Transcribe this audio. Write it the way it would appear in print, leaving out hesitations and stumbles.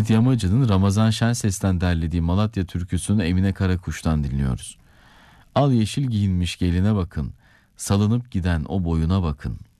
İsmet Yamacı'nın Ramazan Şenses'ten derlediği Malatya türküsünü Emine Karakuş'tan dinliyoruz. Al yeşil giyinmiş geline bakın, salınıp giden o boyuna bakın.